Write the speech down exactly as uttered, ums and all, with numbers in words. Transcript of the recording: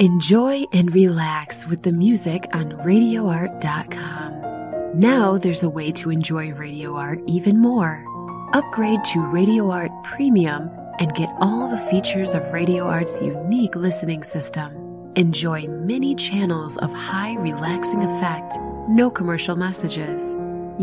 Enjoy and relax with the music on radio art dot com. Now there's a way to enjoy Radio Art even more. Upgrade to Radio Art Premium and get all the features of Radio Art's unique listening system. Enjoy many channels of high relaxing effect, no commercial messages.